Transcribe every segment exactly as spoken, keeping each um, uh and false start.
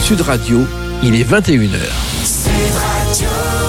Sud Radio, il est vingt et une heures. Sud Radio.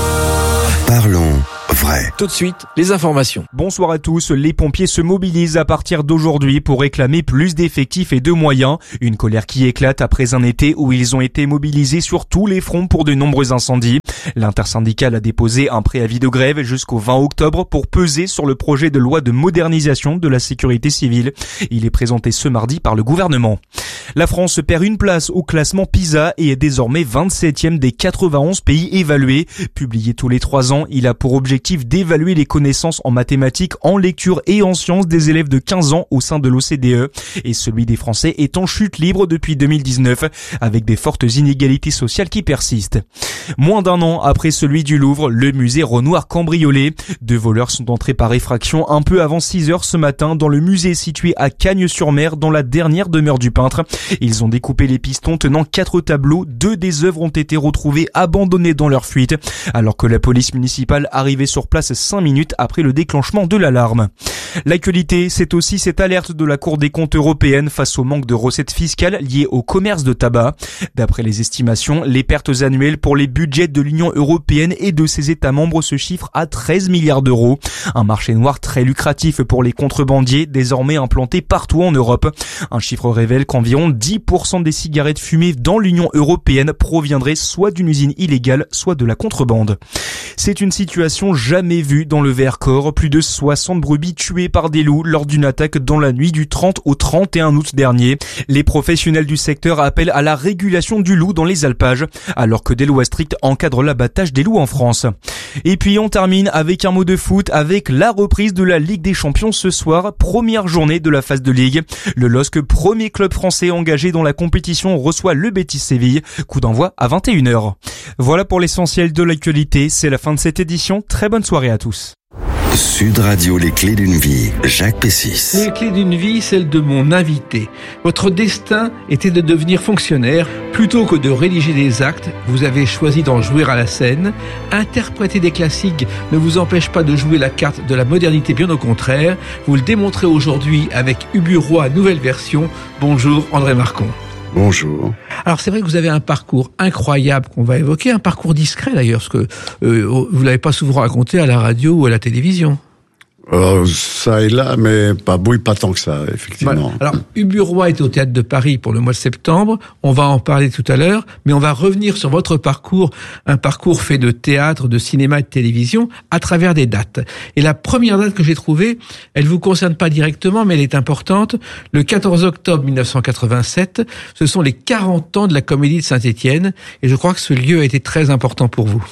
Parlons vrai. Tout de suite, les informations. Bonsoir à tous. Les pompiers se mobilisent à partir d'aujourd'hui pour réclamer plus d'effectifs et de moyens. Une colère qui éclate après un été où ils ont été mobilisés sur tous les fronts pour de nombreux incendies. L'intersyndicale a déposé un préavis de grève jusqu'au vingt octobre pour peser sur le projet de loi de modernisation de la sécurité civile. Il est présenté ce mardi par le gouvernement. La France perd une place au classement PISA et est désormais vingt-septième des quatre-vingt-onze pays évalués. Publié tous les trois ans, il a pour objectif d'évaluer les connaissances en mathématiques, en lecture et en sciences des élèves de quinze ans au sein de l'O C D E. Et celui des Français est en chute libre depuis deux mille dix-neuf, avec des fortes inégalités sociales qui persistent. Moins d'un an après celui du Louvre, le musée Renoir cambriolé. Deux voleurs sont entrés par effraction un peu avant six heures ce matin dans le musée situé à Cagnes-sur-Mer, dans la dernière demeure du peintre. Ils ont découpé les pistons tenant quatre tableaux. Deux des œuvres ont été retrouvées abandonnées dans leur fuite, alors que la police municipale arrivait sur place cinq minutes après le déclenchement de l'alarme. L'actualité, c'est aussi cette alerte de la Cour des comptes européenne face au manque de recettes fiscales liées au commerce de tabac. D'après les estimations, les pertes annuelles pour les budgets de l'Union européenne et de ses États membres se chiffrent à treize milliards d'euros. Un marché noir très lucratif pour les contrebandiers, désormais implantés partout en Europe. Un chiffre révèle qu'environ dix pour cent des cigarettes fumées dans l'Union européenne proviendraient soit d'une usine illégale, soit de la contrebande. C'est une situation jamais vue dans le Vercors. Plus de soixante brebis tuées par des loups lors d'une attaque dans la nuit du trente au trente et un août dernier. Les professionnels du secteur appellent à la régulation du loup dans les alpages, alors que des lois strictes encadrent l'abattage des loups en France. Et puis on termine avec un mot de foot, avec la reprise de la Ligue des Champions ce soir, première journée de la phase de Ligue. Le L O S C, premier club français engagé dans la compétition, reçoit le Betis Séville. Coup d'envoi à vingt et une heures. Voilà pour l'essentiel de l'actualité, c'est la fin de cette édition. Très bonne soirée à tous. Sud Radio, les clés d'une vie, Jacques Pessis. Les clés d'une vie, celle de mon invité. Votre destin était de devenir fonctionnaire. Plutôt que de rédiger des actes, vous avez choisi d'en jouer à la scène. Interpréter des classiques ne vous empêche pas de jouer la carte de la modernité, bien au contraire. Vous le démontrez aujourd'hui avec Ubu Roi, nouvelle version. Bonjour André Marcon. Bonjour. Alors c'est vrai que vous avez un parcours incroyable qu'on va évoquer, un parcours discret d'ailleurs, parce que euh, vous l'avez pas souvent raconté à la radio ou à la télévision. Euh, ça et là, mais pas, oui, pas tant que ça, effectivement. Voilà. Alors, Ubu Roi est au Théâtre de Paris pour le mois de septembre. On va en parler tout à l'heure, mais on va revenir sur votre parcours, un parcours fait de théâtre, de cinéma et de télévision, à travers des dates. Et la première date que j'ai trouvée, elle vous concerne pas directement, mais elle est importante. Le quatorze octobre mille neuf cent quatre-vingt-sept, ce sont les quarante ans de la Comédie de Saint-Étienne, et je crois que ce lieu a été très important pour vous.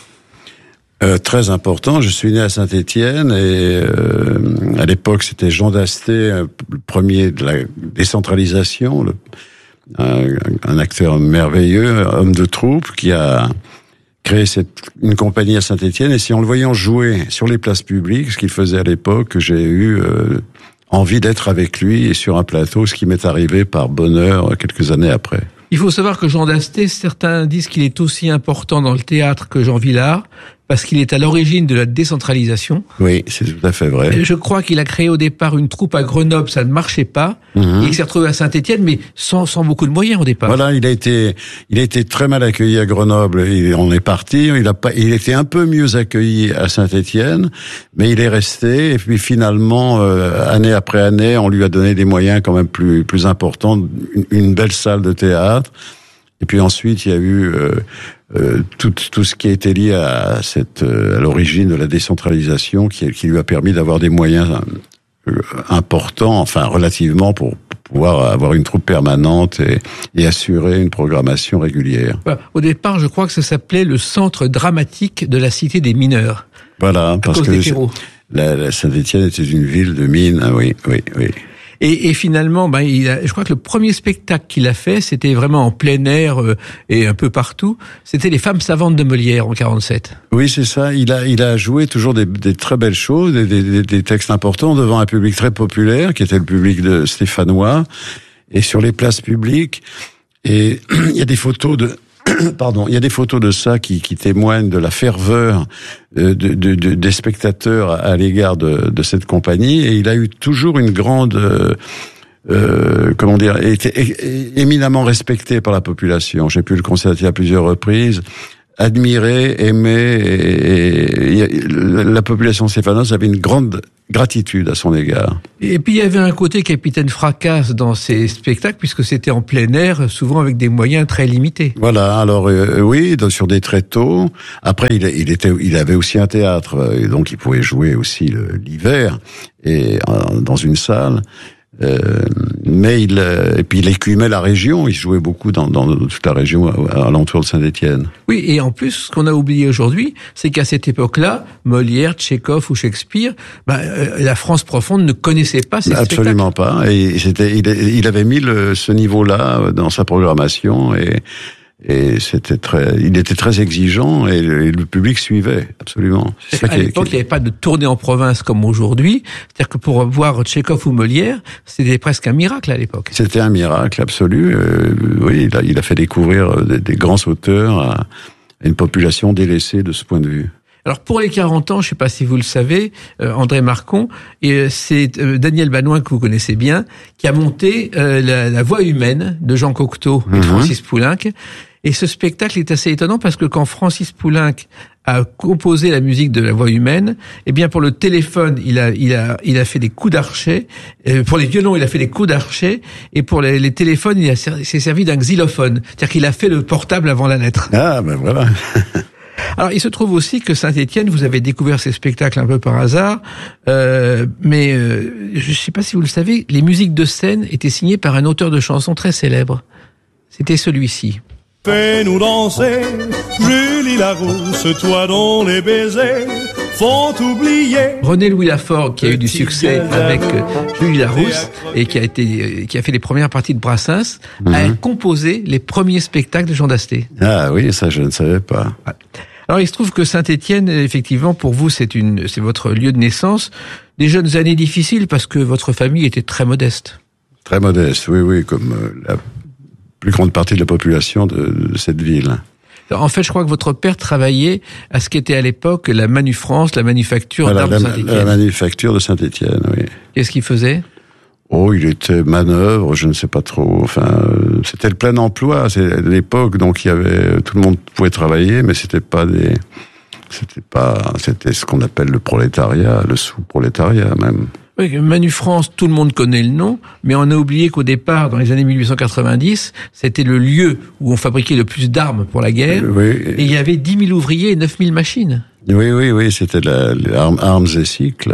Euh, très important. Je suis né à Saint-Étienne et euh, à l'époque c'était Jean Dasté, le premier de la décentralisation, le, un, un acteur merveilleux, homme de troupe, qui a créé cette, une compagnie à Saint-Étienne. Et c'est en le voyant jouer sur les places publiques, ce qu'il faisait à l'époque, que j'ai eu euh, envie d'être avec lui et sur un plateau, ce qui m'est arrivé par bonheur quelques années après. Il faut savoir que Jean Dasté, certains disent qu'il est aussi important dans le théâtre que Jean Vilar, parce qu'il est à l'origine de la décentralisation. Oui, c'est tout à fait vrai. Je crois qu'il a créé au départ une troupe à Grenoble, ça ne marchait pas, mmh. et il s'est retrouvé à Saint-Étienne, mais sans, sans beaucoup de moyens au départ. Voilà, il a été, il a été très mal accueilli à Grenoble. Il, on est parti. Il a pas, il était un peu mieux accueilli à Saint-Étienne, mais il est resté. Et puis finalement, euh, année après année, on lui a donné des moyens quand même plus, plus importants, une, une belle salle de théâtre. Et puis ensuite, il y a eu euh, euh, tout, tout ce qui a été lié à cette, euh, à l'origine de la décentralisation, qui, qui lui a permis d'avoir des moyens euh, importants, enfin relativement, pour pouvoir avoir une troupe permanente et, et assurer une programmation régulière. Au départ, je crois que ça s'appelait le Centre dramatique de la Cité des mineurs. Voilà, parce que la, la Saint-Étienne était une ville de mines. Ah, oui, oui, oui. Et, et finalement, ben, il a, je crois que le premier spectacle qu'il a fait, c'était vraiment en plein air euh, et un peu partout. C'était Les Femmes savantes de Molière en quarante-sept. Oui, c'est ça. Il a, il a joué toujours des, des très belles choses, des, des, des textes importants devant un public très populaire, qui était le public de Stéphanois, et sur les places publiques. Et il y a des photos de pardon, il y a des photos de ça qui, qui témoignent de la ferveur de, de, de, des spectateurs à l'égard de, de cette compagnie. Et il a eu toujours une grande euh, euh, comment dire, était é- éminemment respecté par la population. J'ai pu le constater à plusieurs reprises. Admiré, aimé, et, et, et la population stéphanoise avait une grande gratitude à son égard. Et puis il y avait un côté capitaine fracasse dans ces spectacles, puisque c'était en plein air, souvent avec des moyens très limités. Voilà, alors euh, oui, sur des tréteaux. Après, il, il était, il avait aussi un théâtre, et donc il pouvait jouer aussi le, l'hiver et euh, dans une salle. Euh, mais il et puis il écumait la région, il jouait beaucoup dans, dans toute la région alentour de Saint-Étienne. Oui, et en plus, ce qu'on a oublié aujourd'hui, c'est qu'à cette époque-là, Molière, Tchekhov ou Shakespeare, bah, euh, la France profonde ne connaissait pas ces spectacles. Absolument pas. Et c'était, il, il avait mis le, ce niveau-là dans sa programmation et. Et c'était très, il était très exigeant et le, et le public suivait absolument. C'est ça à qui, l'époque, qui... il n'y avait pas de tournée en province comme aujourd'hui. C'est-à-dire que pour voir Tchekhov ou Molière, c'était presque un miracle à l'époque. C'était un miracle absolu. Euh, oui, il a, il a fait découvrir des, des grands auteurs à une population délaissée de ce point de vue. Alors pour les quarante ans, je ne sais pas si vous le savez, euh, André Marcon, et c'est euh, Daniel Banoin que vous connaissez bien, qui a monté euh, la, la Voix humaine de Jean Cocteau et de mm-hmm. Francis Poulenc. Et ce spectacle est assez étonnant parce que quand Francis Poulenc a composé la musique de La Voix humaine, eh bien pour le téléphone, il a il a il a fait des coups d'archet, euh, pour les violons, il a fait des coups d'archet, et pour les, les téléphones, il a s'est servi d'un xylophone, c'est-à-dire qu'il a fait le portable avant la lettre. Ah ben voilà. Alors, il se trouve aussi que Saint-Étienne, vous avez découvert ces spectacles un peu par hasard, euh, mais euh, je ne sais pas si vous le savez, les musiques de scène étaient signées par un auteur de chansons très célèbre. C'était celui-ci. Fais-nous danser, Julie Larousse, toi dont les baisers font oublier. René-Louis Lafort, qui a eu du succès avec Julie Larousse et qui a été, qui a fait les premières parties de Brassens, mmh. a composé les premiers spectacles de Jean Dasté. Ah oui, ça je ne savais pas. Alors il se trouve que Saint-Étienne, effectivement, pour vous, c'est une, c'est votre lieu de naissance. Des jeunes années difficiles parce que votre famille était très modeste. Très modeste, oui, oui, comme euh, la plus grande partie de la population de, de cette ville. En fait, je crois que votre père travaillait à ce qu'était à l'époque la Manu France, la manufacture voilà, d'armes la, de Saint-Étienne. La manufacture de Saint-Étienne, oui. Qu'est-ce qu'il faisait ? Oh, il était manœuvre, je ne sais pas trop. Enfin, c'était le plein emploi. C'est l'époque, donc il y avait tout le monde pouvait travailler, mais c'était pas des, c'était pas, c'était ce qu'on appelle le prolétariat, le sous-prolétariat même. Oui, Manu France, tout le monde connaît le nom, mais on a oublié qu'au départ, dans les années mille huit cent quatre-vingt-dix, c'était le lieu où on fabriquait le plus d'armes pour la guerre. Oui. Et il y avait dix mille ouvriers et neuf mille machines. Oui, oui, oui, c'était la, les armes, armes et cycles,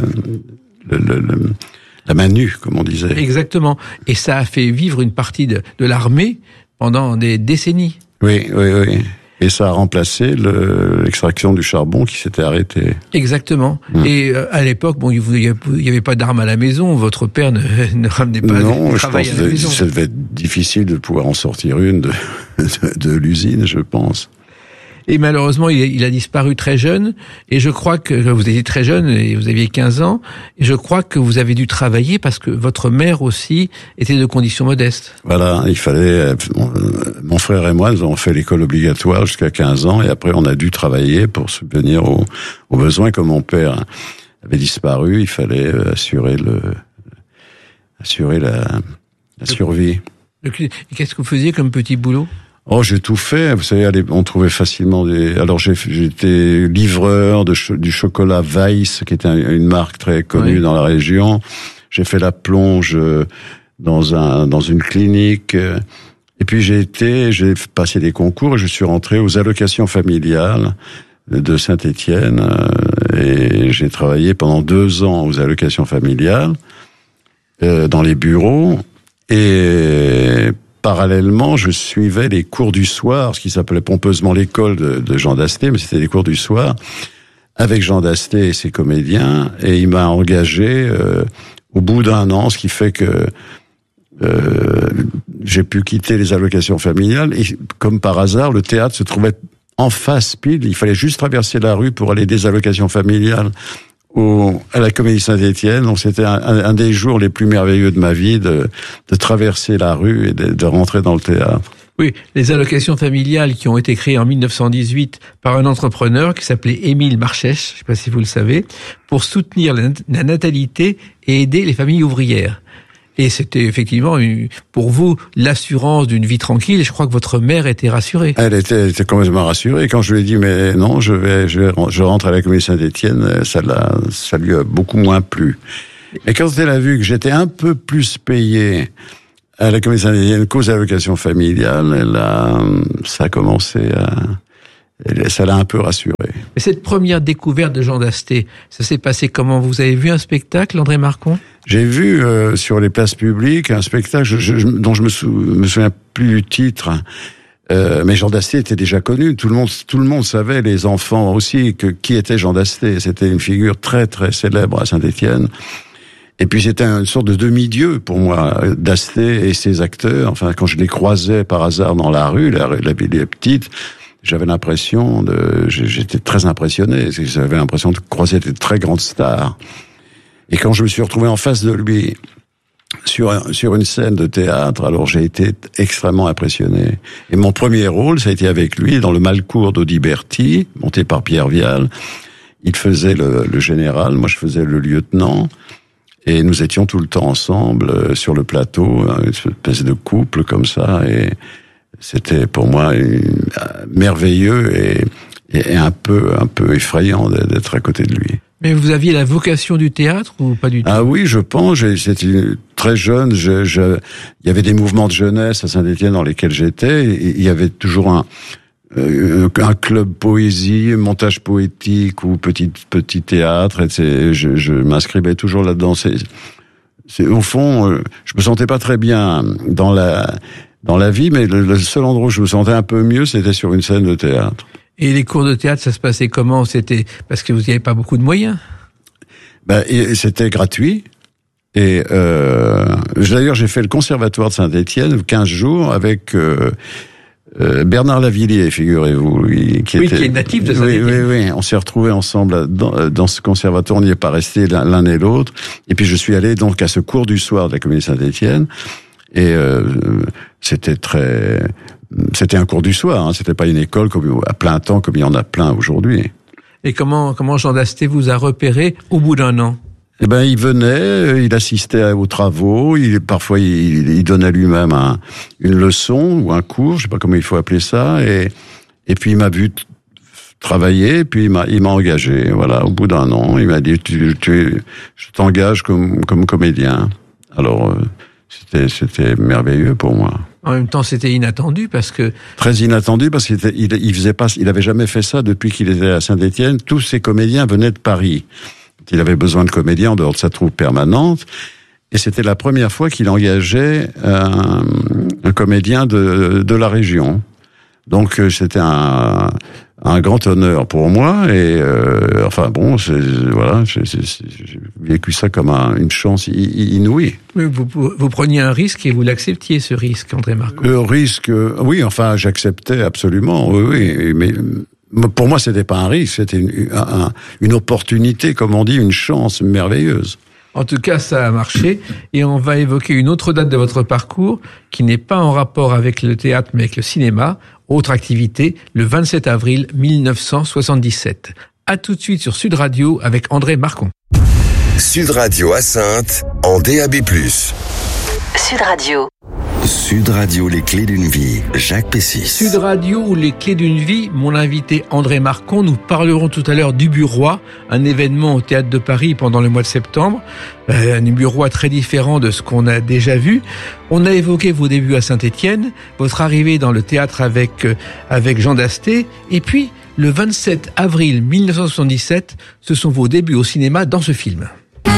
le, le, le, la Manu, comme on disait. Exactement. Et ça a fait vivre une partie de, de l'armée pendant des décennies. Oui, oui, oui. Et ça a remplacé le, l'extraction du charbon qui s'était arrêtée. Exactement. Mmh. Et euh, à l'époque, bon, il n'y avait pas d'armes à la maison. Votre père ne, ne ramenait pas non, de travail à la maison. Non, ça devait être difficile de pouvoir en sortir une de, de, de l'usine, je pense. Et malheureusement, il, il a disparu très jeune. Et je crois que vous étiez très jeune et vous aviez quinze ans. Et je crois que vous avez dû travailler parce que votre mère aussi était de conditions modestes. Voilà, il fallait. Mon, mon frère et moi, nous avons fait l'école obligatoire jusqu'à quinze ans, et après on a dû travailler pour subvenir aux, aux besoins. Comme mon père avait disparu, il fallait assurer le, assurer la, la survie. Et qu'est-ce que vous faisiez comme petit boulot ? Oh, j'ai tout fait. Vous savez, on trouvait facilement des. Alors, j'ai, j'étais livreur de ch- du chocolat Weiss, qui était une marque très connue oui. dans la région. J'ai fait la plonge dans un dans une clinique. Et puis j'ai été, j'ai passé des concours et je suis rentré aux allocations familiales de Saint-Étienne. Et j'ai travaillé pendant deux ans aux allocations familiales euh, dans les bureaux. Et parallèlement, je suivais les cours du soir, ce qui s'appelait pompeusement l'école de, de Jean Dasté, mais c'était les cours du soir, avec Jean Dasté et ses comédiens, et il m'a engagé euh, au bout d'un an, ce qui fait que euh, j'ai pu quitter les allocations familiales, et comme par hasard, le théâtre se trouvait en face pile, il fallait juste traverser la rue pour aller des allocations familiales Au, à la Comédie Saint-Étienne. Donc c'était un, un des jours les plus merveilleux de ma vie, de, de traverser la rue et de, de rentrer dans le théâtre. Oui, les allocations familiales qui ont été créées en mille neuf cent dix-huit par un entrepreneur qui s'appelait Émile Marchèche, je ne sais pas si vous le savez, pour soutenir la, la natalité et aider les familles ouvrières. Et c'était effectivement, une, pour vous, l'assurance d'une vie tranquille. Je crois que votre mère était rassurée. Elle était, elle était complètement rassurée. Quand je lui ai dit, mais non, je vais, je, vais, je rentre à la commune Saint-Étienne, ça, l'a, ça lui a beaucoup moins plu. Et quand elle a vu que j'étais un peu plus payé à la commune Saint-Étienne qu'aux allocations familiales, elle a, ça a commencé à... Ça l'a un peu rassuré. Mais cette première découverte de Jean Dasté, ça s'est passé comment? Vous avez vu un spectacle, André Marcon? J'ai vu euh, sur les places publiques un spectacle je, je, dont je me, sou, me souviens plus du titre, euh, mais Jean Dasté était déjà connu. Tout le monde, tout le monde savait, les enfants aussi, que qui était Jean Dasté. C'était une figure très très célèbre à Saint-Étienne. Et puis c'était une sorte de demi-dieu pour moi, Dasté et ses acteurs. Enfin, quand je les croisais par hasard dans la rue, la, la ville est petite. J'avais l'impression de, j'étais très impressionné. J'avais l'impression de croiser des très grandes stars. Et quand je me suis retrouvé en face de lui, sur, sur une scène de théâtre, alors j'ai été extrêmement impressionné. Et mon premier rôle, ça a été avec lui, dans le Malcours d'Audiberti, monté par Pierre Vial. Il faisait le, le général, moi je faisais le lieutenant. Et nous étions tout le temps ensemble, sur le plateau, une espèce de couple comme ça, et c'était pour moi une, merveilleux et, et un peu un peu effrayant d'être à côté de lui. Mais vous aviez la vocation du théâtre ou pas du tout? Ah oui, je pense. J'étais très jeune. Je, je, il y avait des mouvements de jeunesse à Saint-Étienne dans lesquels j'étais. Il y avait toujours un, un club poésie, montage poétique ou petit petit théâtre. Et je, je m'inscrivais toujours là-dedans. C'est, c'est au fond, je me sentais pas très bien dans la dans la vie, mais le, le seul endroit où je me sentais un peu mieux, c'était sur une scène de théâtre. Et les cours de théâtre, ça se passait comment? C'était parce que vous n'aviez pas beaucoup de moyens? Ben, et c'était gratuit. Et euh, d'ailleurs, j'ai fait le conservatoire de Saint-Étienne quinze jours avec euh, euh, Bernard Lavilliers, figurez-vous, lui, qui oui, était qui est natif de Saint-Étienne. Oui, oui, oui. On s'est retrouvés ensemble dans, dans ce conservatoire. On n'y est pas restés l'un et l'autre. Et puis je suis allé donc à ce cours du soir de la commune Saint-Étienne. Et euh, c'était très, c'était un cours du soir. Hein, c'était pas une école comme à plein temps comme il y en a plein aujourd'hui. Et comment comment Jean Dasté vous a repéré au bout d'un an? Eh ben, il venait, il assistait aux travaux. Il parfois il, il donnait lui-même un, une leçon ou un cours, je sais pas comment il faut appeler ça. Et et puis il m'a vu t- travailler, puis il m'a il m'a engagé. Voilà, au bout d'un an, il m'a dit tu, tu je t'engage comme comme comédien. Alors euh, C'était, c'était merveilleux pour moi. En même temps, c'était inattendu parce que... Très inattendu parce qu'il était, il, il faisait pas, il avait jamais fait ça depuis qu'il était à Saint-Étienne. Tous ses comédiens venaient de Paris. Il avait besoin de comédiens en dehors de sa troupe permanente. Et c'était la première fois qu'il engageait un, un comédien de, de la région. Donc c'était un, un grand honneur pour moi et euh, enfin bon, c'est, voilà, j'ai, j'ai vécu ça comme un, une chance inouïe. Vous, vous, vous preniez un risque et vous l'acceptiez, ce risque, André Marcon? Le risque, oui, enfin j'acceptais absolument, oui, oui, mais pour moi c'était pas un risque, c'était une, un, une opportunité, comme on dit, une chance merveilleuse. En tout cas, ça a marché et on va évoquer une autre date de votre parcours qui n'est pas en rapport avec le théâtre mais avec le cinéma. Autre activité, le vingt-sept avril mille neuf cent soixante-dix-sept. À tout de suite sur Sud Radio avec André Marcon. Sud Radio à Saintes en D A B plus. Sud Radio. Sud Radio, les clés d'une vie, Jacques Pessis. Sud Radio, les clés d'une vie, mon invité André Marcon. Nous parlerons tout à l'heure du Burrois, un événement au Théâtre de Paris pendant le mois de septembre. Euh, un Burrois très différent de ce qu'on a déjà vu. On a évoqué vos débuts à Saint-Étienne, votre arrivée dans le théâtre avec, euh, avec Jean Dasté, et puis le vingt-sept avril mille neuf cent soixante-dix-sept, ce sont vos débuts au cinéma dans ce film.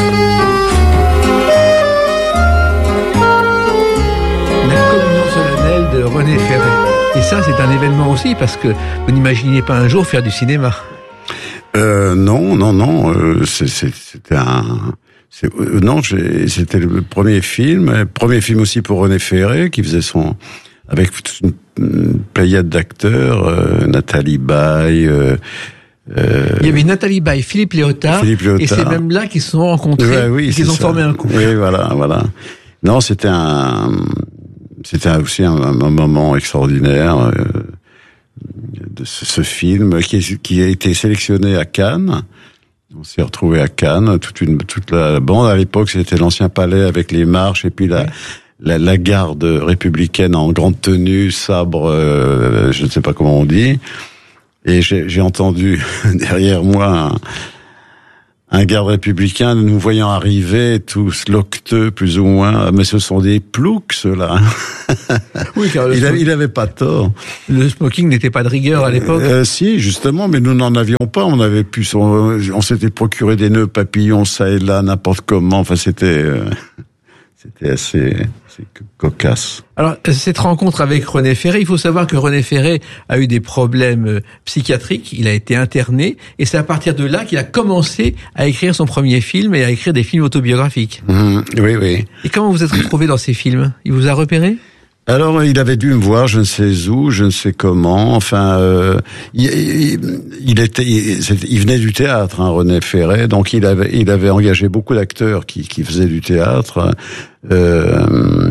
De René Ferré. Et ça, c'est un événement aussi, parce que vous n'imaginez pas un jour faire du cinéma. Euh, non, non, non. Euh, c'est, c'est, c'était un... C'est, euh, non, j'ai, c'était le premier film. Premier film aussi pour René Ferré, qui faisait son... Avec toute une, une pléiade d'acteurs, euh, Nathalie Baye... Euh, euh, Il y avait Nathalie Baye, Philippe Léotard, Philippe Léotard, et c'est même là qu'ils se sont rencontrés, ouais, oui, et qu'ils ont ça. formé un couple. Oui, voilà, voilà. Non, c'était un... C'était aussi un, un moment extraordinaire euh, de ce, ce film qui, est, qui a été sélectionné à Cannes On s'est retrouvé à Cannes, toute une toute la bande. À l'époque, c'était l'ancien palais avec les marches et puis la oui. la, la garde républicaine en grande tenue, sabre, euh, je ne sais pas comment on dit. Et j'ai, j'ai entendu derrière moi un, un garde républicain nous voyant arriver, tous locteux plus ou moins. Mais ce sont des ploucs, ceux-là. Oui, car il, a, il avait pas tort. Le smoking n'était pas de rigueur à l'époque. Euh, si, justement, mais nous n'en avions pas. On avait pu, on, on s'était procuré des nœuds papillons ça et là, n'importe comment. Enfin, c'était, euh, c'était assez, assez cocasse. Alors, cette rencontre avec René Ferré, il faut savoir que René Ferré a eu des problèmes psychiatriques. Il a été interné, et c'est à partir de là qu'il a commencé à écrire son premier film et à écrire des films autobiographiques. Mmh, oui, oui. Et comment vous êtes retrouvé dans ces films? Il vous a repéré? Alors, il avait dû me voir, je ne sais où, je ne sais comment. Enfin, euh, il, il, il était, il, il venait du théâtre, hein, René Ferré. Donc, il avait, il avait engagé beaucoup d'acteurs qui, qui faisaient du théâtre. Euh,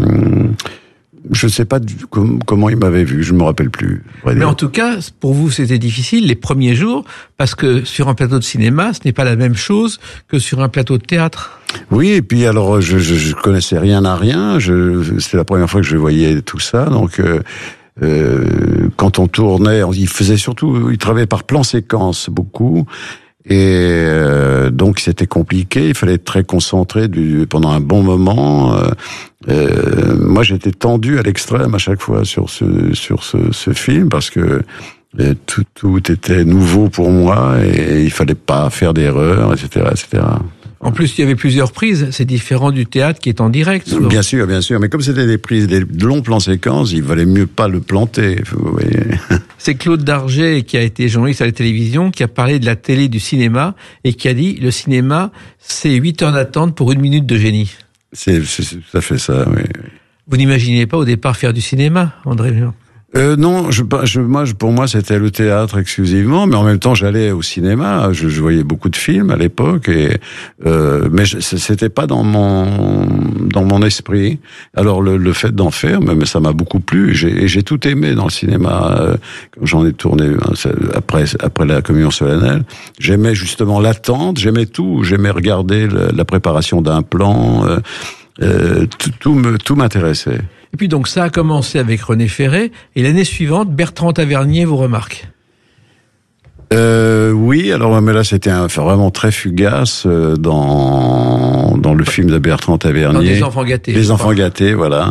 je ne sais pas du, com, comment il m'avait vu, je ne me rappelle plus. Mais en tout cas, pour vous, c'était difficile les premiers jours, parce que sur un plateau de cinéma, ce n'est pas la même chose que sur un plateau de théâtre. Oui, et puis alors je, je, je connaissais rien à rien. Je, c'était la première fois que je voyais tout ça. Donc euh, euh, quand on tournait, il faisait surtout, il travaillait par plan séquence beaucoup, et euh, donc c'était compliqué. Il fallait être très concentré du, pendant un bon moment. Euh, euh, moi, j'étais tendu à l'extrême à chaque fois sur ce sur ce, ce film parce que euh, tout, tout était nouveau pour moi et il fallait pas faire d'erreurs, et cetera, et cetera. En plus, il y avait plusieurs prises. C'est différent du théâtre qui est en direct. Souvent. Bien sûr, bien sûr. Mais comme c'était des prises, des longs plans séquences, il valait mieux pas le planter. Vous voyez. C'est Claude Darget, qui a été journaliste à la télévision, qui a parlé de la télé, du cinéma, et qui a dit le cinéma, c'est huit heures d'attente pour une minute de génie. C'est, c'est, c'est tout à fait ça, oui. Vous n'imaginez pas au départ faire du cinéma, André? Euh, non, je, je, moi, pour moi, c'était le théâtre exclusivement, mais en même temps, j'allais au cinéma. Je, je voyais beaucoup de films à l'époque, et euh, mais je, c'était pas dans mon dans mon esprit. Alors le, le fait d'en faire, mais ça m'a beaucoup plu. J'ai, et j'ai tout aimé dans le cinéma. Euh, j'en ai tourné après après la communion solennelle. J'aimais justement l'attente. J'aimais tout. J'aimais regarder le, la préparation d'un plan. Euh, euh, tout, tout me tout m'intéressait. Et puis donc ça a commencé avec René Ferré, et l'année suivante, Bertrand Tavernier vous remarque. Euh, oui, alors mais là c'était un, vraiment très fugace euh, dans dans le film de Bertrand Tavernier. Dans Les Enfants gâtés. Les Enfants gâtés, voilà.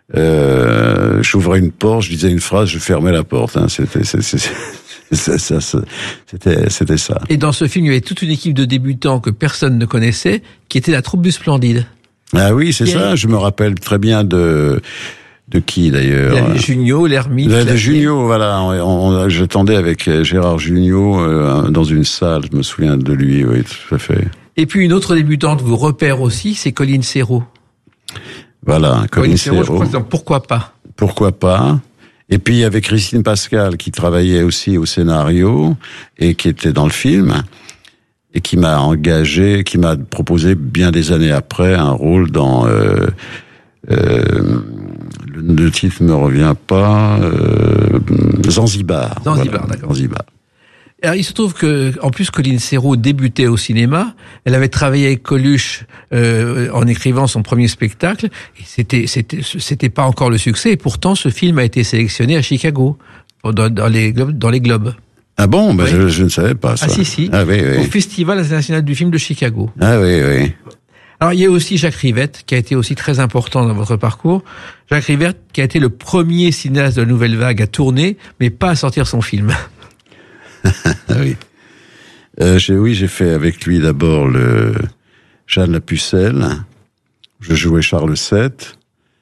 Euh, j'ouvrais une porte, je disais une phrase, je fermais la porte. Hein. C'était, c'était, c'était, ça, c'était, c'était ça. Et dans ce film, il y avait toute une équipe de débutants que personne ne connaissait, qui était la troupe du Splendide. Ah oui, c'est ça. Je me rappelle très bien de de qui d'ailleurs. Il y avait Junio, l'ermite. De, de Junio, voilà. On, on, j'attendais avec Gérard Junio euh, dans une salle. Je me souviens de lui, oui, tout à fait. Et puis une autre débutante vous repère aussi, c'est Colline Serrault. Voilà, Colline Serrault. Je crois que pourquoi pas. Pourquoi pas. Et puis il y avait Christine Pascal qui travaillait aussi au scénario et qui était dans le film. Et qui m'a engagé, qui m'a proposé bien des années après un rôle dans euh, euh, le, le titre me revient pas euh, Zanzibar. Zanzibar, voilà, d'accord. Zanzibar. Alors, il se trouve que, en plus, Colline Serrault débutait au cinéma. Elle avait travaillé avec Coluche euh, en écrivant son premier spectacle. Et c'était, c'était, c'était pas encore le succès. Et pourtant, ce film a été sélectionné à Chicago dans, dans les dans les Globes. Ah bon, ben oui. je, je ne savais pas ça. Ah si, si, ah, oui, oui. Au Festival international du film de Chicago. Ah oui, oui. Alors, il y a aussi Jacques Rivette, qui a été aussi très important dans votre parcours. Jacques Rivette, qui a été le premier cinéaste de la Nouvelle Vague à tourner, mais pas à sortir son film. oui. Euh, j'ai, oui, j'ai fait avec lui d'abord le Jeanne la Pucelle. Je jouais Charles sept.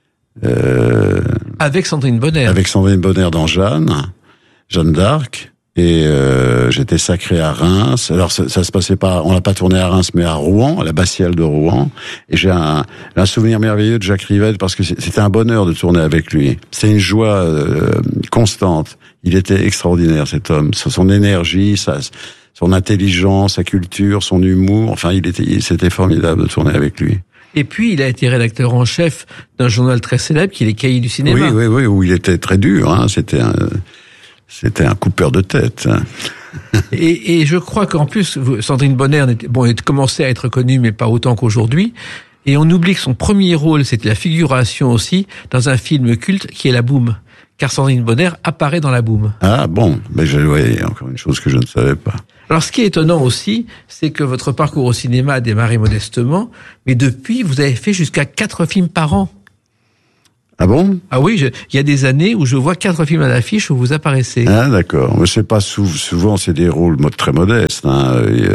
Euh, avec Sandrine Bonner. Avec Sandrine Bonner dans Jeanne, Jeanne d'Arc. Et euh, j'étais sacré à Reims. Alors ça, ça se passait pas, on l'a pas tourné à Reims, mais à Rouen, à la Bastille de Rouen. Et j'ai un, un souvenir merveilleux de Jacques Rivette parce que c'était un bonheur de tourner avec lui. C'est une joie euh, constante. Il était extraordinaire cet homme. Son énergie, sa, son intelligence, sa culture, son humour. Enfin, il était, c'était formidable de tourner avec lui. Et puis, il a été rédacteur en chef d'un journal très célèbre qui est Les Cahiers du cinéma. Oui, oui, oui, où il était très dur. Hein. C'était un C'était un coupeur de tête. et, et je crois qu'en plus, vous, Sandrine Bonnaire, bon, elle commençait à être connue, mais pas autant qu'aujourd'hui. Et on oublie que son premier rôle, c'était la figuration aussi, dans un film culte qui est La Boum. Car Sandrine Bonnaire apparaît dans La Boum. Ah bon, mais je voyais encore une chose que je ne savais pas. Alors ce qui est étonnant aussi, c'est que votre parcours au cinéma a démarré modestement, mais depuis, vous avez fait jusqu'à quatre films par an. Ah bon? Ah oui, je, il y a des années où je vois quatre films à l'affiche où vous apparaissez. Ah d'accord, mais c'est pas sou- souvent, c'est des rôles très modestes. Hein. Euh,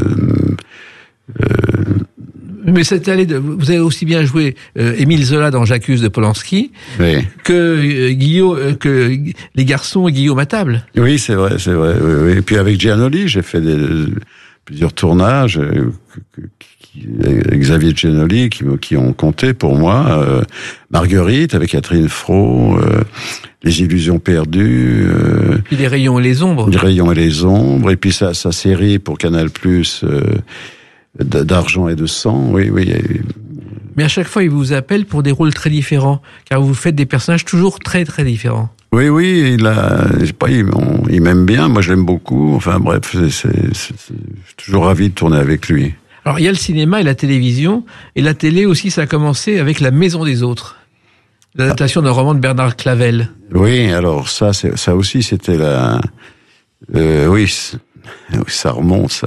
euh, Mais cette année, de, vous avez aussi bien joué euh, Émile Zola dans J'accuse de Polanski oui. que euh, Guillaume, euh, que Les Garçons et Guillaume à table. Oui, c'est vrai, c'est vrai. Oui, oui. Et puis avec Giannoli, j'ai fait des, plusieurs tournages euh, qui, avec Xavier Giannoli qui, qui ont compté pour moi. Euh, Marguerite avec Catherine Fro, euh, Les Illusions perdues. Euh, Puis Les Rayons et les Ombres. Les Rayons et les Ombres. Et puis sa, sa série pour Canal+, euh, d'Argent et de sang. Oui, oui. Mais à chaque fois, il vous appelle pour des rôles très différents, car vous faites des personnages toujours très très différents. Oui, oui, il a, je sais pas, il, on, il m'aime bien, moi je l'aime beaucoup. Enfin bref, c'est, c'est, c'est, c'est, je suis toujours ravi de tourner avec lui. Alors il y a le cinéma et la télévision, et la télé aussi, ça a commencé avec La Maison des Autres, l'adaptation ah. d'un roman de Bernard Clavel. Oui, alors ça, c'est, ça aussi, c'était la, euh, oui, ça remonte ça.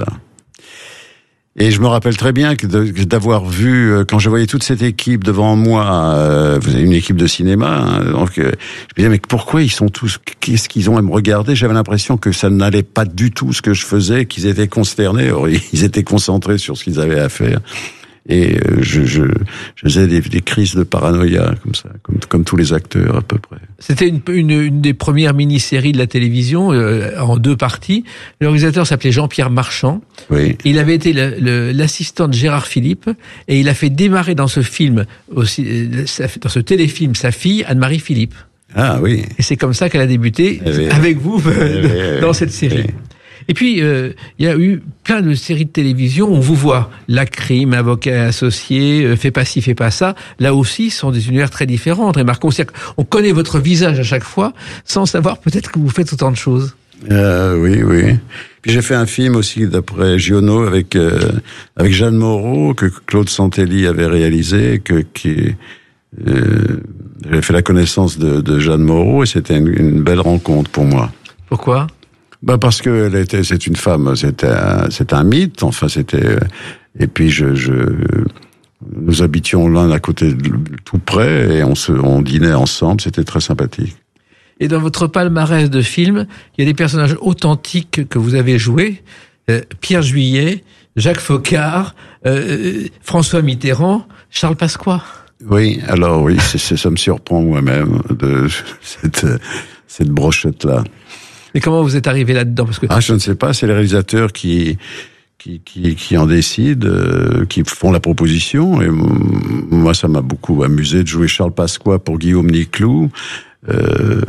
Et je me rappelle très bien que de, d'avoir vu, quand je voyais toute cette équipe devant moi, euh, vous avez une équipe de cinéma, hein, donc euh, je me disais, mais pourquoi ils sont tous, qu'est-ce qu'ils ont à me regarder? J'avais l'impression que ça n'allait pas du tout ce que je faisais, qu'ils étaient consternés, or, ils étaient concentrés sur ce qu'ils avaient à faire. Et euh, je, je, je faisais des, des crises de paranoïa, comme ça, comme, comme tous les acteurs à peu près. C'était une, une, une des premières mini-séries de la télévision, euh, en deux parties. Le réalisateur s'appelait Jean-Pierre Marchand. Oui. Il avait été le, le, l'assistant de Gérard Philippe, et il a fait démarrer dans ce film, aussi, dans ce téléfilm, sa fille, Anne-Marie Philippe. Ah oui. Et c'est comme ça qu'elle a débuté eh oui, avec vous eh oui, dans cette série. Oui. Et puis, euh, il y a eu plein de séries de télévision où on vous voit La Crime, Avocat associé, euh, Fais pas ci, fais pas ça. Là aussi, ce sont des univers très différents. Très marquants. On connaît votre visage à chaque fois, sans savoir peut-être que vous faites autant de choses. Euh, oui, oui. Puis j'ai fait un film aussi d'après Giono avec euh, avec Jeanne Moreau que Claude Santelli avait réalisé, que qui euh, j'avais fait la connaissance de, de Jeanne Moreau et c'était une, une belle rencontre pour moi. Pourquoi? Bah parce que elle était, c'est une femme, c'était un, c'était un mythe. Enfin, c'était. Et puis je, je, nous habitions l'un à côté, de, tout près, et on se, on dînait ensemble. C'était très sympathique. Et dans votre palmarès de films, il y a des personnages authentiques que vous avez joués. Euh, Pierre Juillet, Jacques Foccart, euh, François Mitterrand, Charles Pasqua. Oui, alors oui, c'est, c'est, ça me surprend moi-même de cette, cette brochette-là. Mais comment vous êtes arrivé là-dedans? Parce que ah, je ne sais pas, c'est les réalisateurs qui qui qui, qui en décident, euh, qui font la proposition. Et moi, ça m'a beaucoup amusé de jouer Charles Pasqua pour Guillaume Niclou. Euh,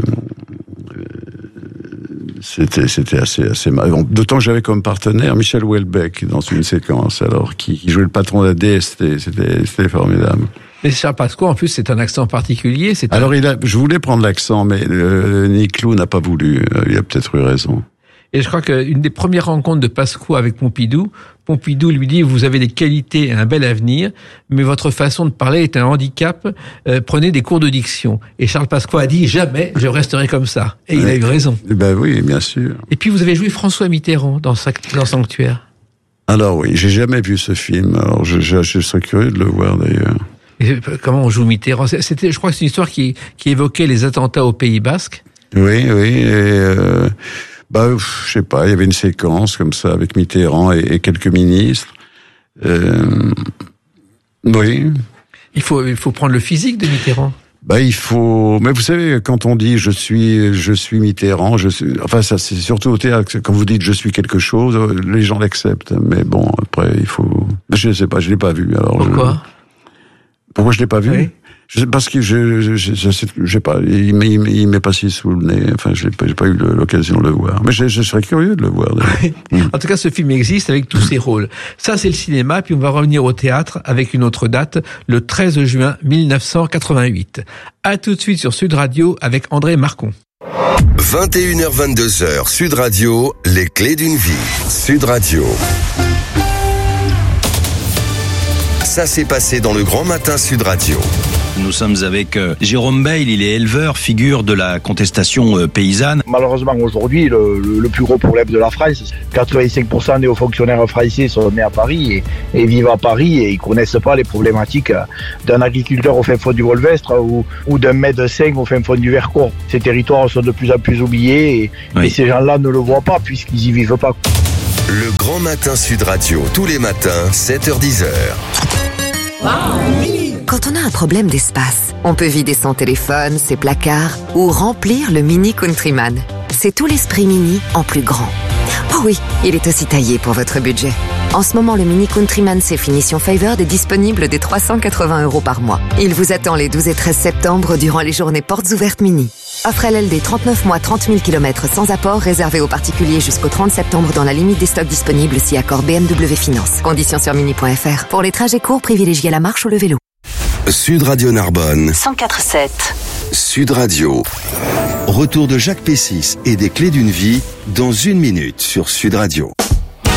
c'était c'était assez assez marrant. D'autant que j'avais comme partenaire Michel Houellebecq dans une séquence, alors qui, qui jouait le patron de la D S T. C'était c'était formidable. Mais Charles Pasqua, en plus, c'est un accent particulier. C'est Alors, un... il a, je voulais prendre l'accent, mais euh, Niclou n'a pas voulu. Il a peut-être eu raison. Et je crois qu'une des premières rencontres de Pasqua avec Pompidou, Pompidou lui dit, vous avez des qualités et un bel avenir, mais votre façon de parler est un handicap, euh, prenez des cours de diction. Et Charles Pasqua a dit, jamais je resterai comme ça. Et ouais. Il a eu raison. Ben oui, bien sûr. Et puis, vous avez joué François Mitterrand dans, dans Sanctuaire. Alors oui, j'ai jamais vu ce film. Alors, je, je, je serais curieux de le voir d'ailleurs. Et comment on joue Mitterrand? C'était, je crois que c'est une histoire qui, qui évoquait les attentats au Pays Basque. Oui, oui. Et euh, bah, je sais pas. Il y avait une séquence comme ça avec Mitterrand et, et quelques ministres. Euh, oui. Il faut, il faut prendre le physique de Mitterrand. Bah, il faut. Mais vous savez, quand on dit je suis, je suis Mitterrand, je suis. Enfin, ça, c'est surtout au théâtre. Quand vous dites je suis quelque chose, les gens l'acceptent. Mais bon, après, il faut. Je sais pas. Je l'ai pas vu. Alors. Pourquoi? Je... Pourquoi je l'ai pas vu? Oui. Je sais, parce que je, je, je, je, je sais pas, il m'est, il m'est passé sous le nez. Enfin, j'ai pas, j'ai pas eu l'occasion de le voir. Mais je, je serais curieux de le voir. mmh. En tout cas, ce film existe avec tous ses rôles. Ça, c'est le cinéma. Puis on va revenir au théâtre avec une autre date, le treize juin mille neuf cent quatre-vingt-huit. À tout de suite sur Sud Radio avec André Marcon. vingt et une heures vingt-deux heures, Sud Radio, les clés d'une vie. Sud Radio. Ça s'est passé dans le Grand Matin Sud Radio. Nous sommes avec euh, Jérôme Bail, il est éleveur, figure de la contestation euh, paysanne. Malheureusement aujourd'hui, le, le, le plus gros problème de la France, quatre-vingt-cinq pour cent des hauts fonctionnaires français sont nés à Paris et, et vivent à Paris et ils connaissent pas les problématiques d'un agriculteur au fin fond du Golvestre ou, ou d'un médecin au fin fond du Vercors. Ces territoires sont de plus en plus oubliés et, oui. et ces gens-là ne le voient pas puisqu'ils y vivent pas. Le Grand Matin Sud Radio, tous les matins, sept heures dix heures. Quand on a un problème d'espace, on peut vider son téléphone, ses placards ou remplir le Mini Countryman. C'est tout l'esprit Mini en plus grand. Oh oui, il est aussi taillé pour votre budget. En ce moment, le Mini Countryman C Finition Favored est disponible dès trois cent quatre-vingts euros par mois. Il vous attend les douze et treize septembre durant les journées portes ouvertes Mini. Offre L L D trente-neuf mois, trente mille kilomètres sans apport, réservé aux particuliers jusqu'au trente septembre dans la limite des stocks disponibles si accord B M W Finance. Conditions sur mini point f r. Pour les trajets courts, privilégiez la marche ou le vélo. Sud Radio Narbonne. cent quatre sept. Sud Radio. Retour de Jacques Pessis et des clés d'une vie dans une minute sur Sud Radio.